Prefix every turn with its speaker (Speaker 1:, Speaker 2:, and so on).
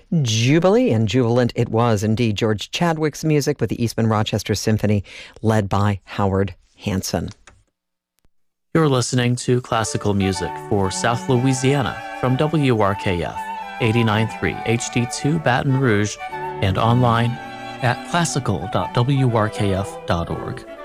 Speaker 1: Jubilee, and jubilant it was indeed. George Chadwick's music with the Eastman Rochester Symphony, led by Howard Hanson.
Speaker 2: You're listening to classical music for South Louisiana from WRKF 89.3 HD2 Baton Rouge and online at classical.wrkf.org.